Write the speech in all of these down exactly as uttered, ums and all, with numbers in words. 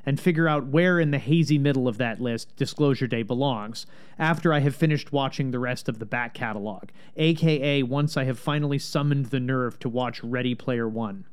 and figure out where in the hazy middle of that list Disclosure Day belongs, after I have finished watching the rest of the back catalog, aka once I have finally summoned the nerve to watch Ready Player One.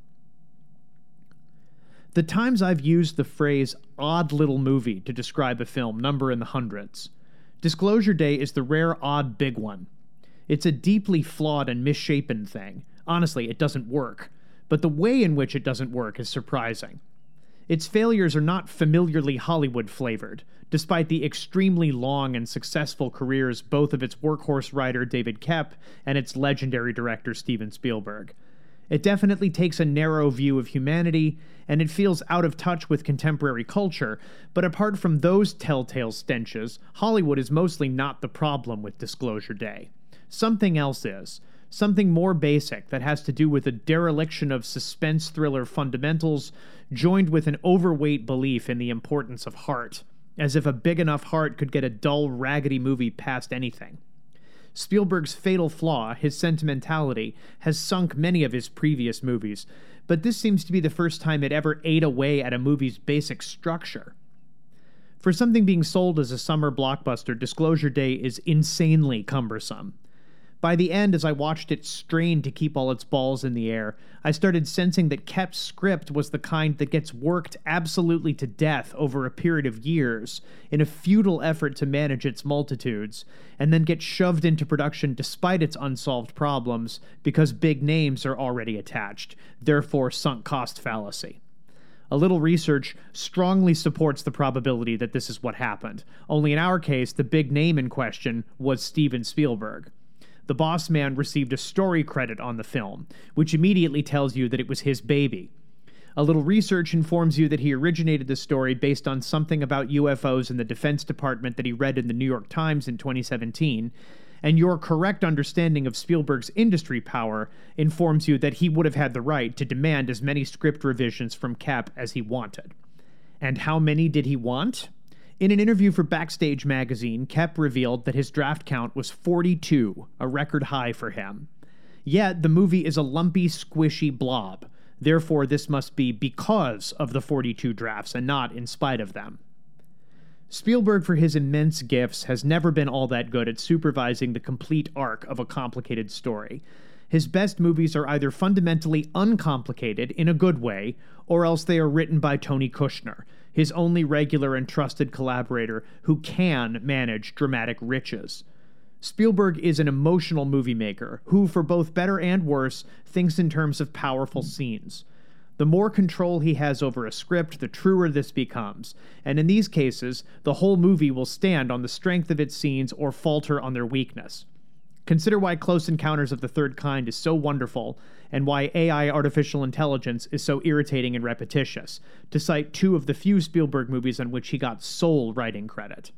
The times I've used the phrase odd little movie to describe a film number in the hundreds. Disclosure Day is the rare odd big one. It's a deeply flawed and misshapen thing. Honestly, it doesn't work. But the way in which it doesn't work is surprising. Its failures are not familiarly Hollywood-flavored, despite the extremely long and successful careers both of its workhorse writer David Koepp and its legendary director Steven Spielberg. It definitely takes a narrow view of humanity, and it feels out of touch with contemporary culture, but apart from those telltale stenches, Hollywood is mostly not the problem with Disclosure Day. Something else is. Something more basic that has to do with a dereliction of suspense thriller fundamentals, joined with an overweight belief in the importance of heart, as if a big enough heart could get a dull, raggedy movie past anything. Spielberg's fatal flaw, his sentimentality, has sunk many of his previous movies, but this seems to be the first time it ever ate away at a movie's basic structure. For something being sold as a summer blockbuster, Disclosure Day is insanely cumbersome. By the end, as I watched it strain to keep all its balls in the air, I started sensing that Koepp's script was the kind that gets worked absolutely to death over a period of years in a futile effort to manage its multitudes, and then gets shoved into production despite its unsolved problems because big names are already attached, therefore sunk cost fallacy. A little research strongly supports the probability that this is what happened, only in our case, the big name in question was Steven Spielberg. The boss man received a story credit on the film, which immediately tells you that it was his baby. A little research informs you that he originated the story based on something about U F Os in the Defense Department that he read in the New York Times in twenty seventeen, and your correct understanding of Spielberg's industry power informs you that he would have had the right to demand as many script revisions from Koepp as he wanted. And how many did he want? In an interview for Backstage magazine, Koepp revealed that his draft count was forty-two, a record high for him. Yet, the movie is a lumpy, squishy blob. Therefore, this must be because of the forty-two drafts and not in spite of them. Spielberg, for his immense gifts, has never been all that good at supervising the complete arc of a complicated story. His best movies are either fundamentally uncomplicated in a good way, or else they are written by Tony Kushner, his only regular and trusted collaborator who can manage dramatic riches. Spielberg is an emotional movie maker who, for both better and worse, thinks in terms of powerful scenes. The more control he has over a script, the truer this becomes, and in these cases, the whole movie will stand on the strength of its scenes or falter on their weakness. Consider why Close Encounters of the Third Kind is so wonderful, and why A I artificial intelligence is so irritating and repetitious, to cite two of the few Spielberg movies on which he got sole writing credit.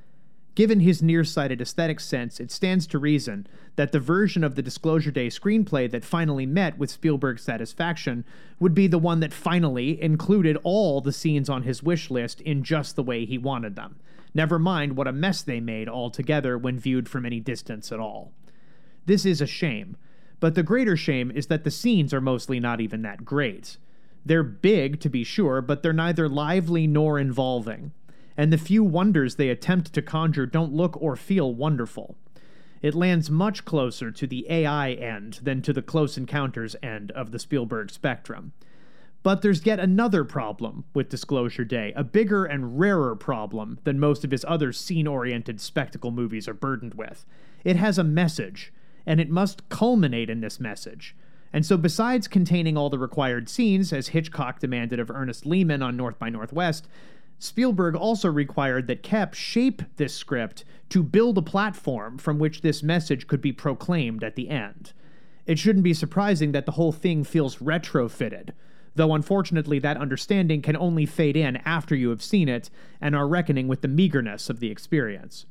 Given his nearsighted aesthetic sense, it stands to reason that the version of the Disclosure Day screenplay that finally met with Spielberg's satisfaction would be the one that finally included all the scenes on his wish list in just the way he wanted them. Never mind what a mess they made altogether when viewed from any distance at all. This is a shame, but the greater shame is that the scenes are mostly not even that great. They're big, to be sure, but they're neither lively nor involving, and the few wonders they attempt to conjure don't look or feel wonderful. It lands much closer to the A I end than to the Close Encounters end of the Spielberg spectrum. But there's yet another problem with Disclosure Day, a bigger and rarer problem than most of his other scene-oriented spectacle movies are burdened with. It has a message, and it must culminate in this message. And so besides containing all the required scenes, as Hitchcock demanded of Ernest Lehman on North by Northwest, Spielberg also required that Koepp shape this script to build a platform from which this message could be proclaimed at the end. It shouldn't be surprising that the whole thing feels retrofitted, though unfortunately that understanding can only fade in after you have seen it and are reckoning with the meagerness of the experience.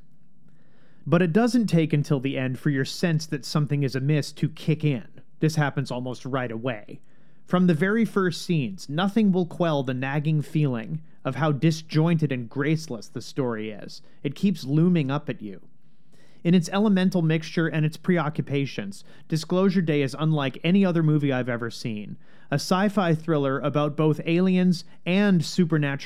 But it doesn't take until the end for your sense that something is amiss to kick in. This happens almost right away. From the very first scenes, nothing will quell the nagging feeling of how disjointed and graceless the story is. It keeps looming up at you. In its elemental mixture and its preoccupations, Disclosure Day is unlike any other movie I've ever seen. A sci-fi thriller about both aliens and supernatural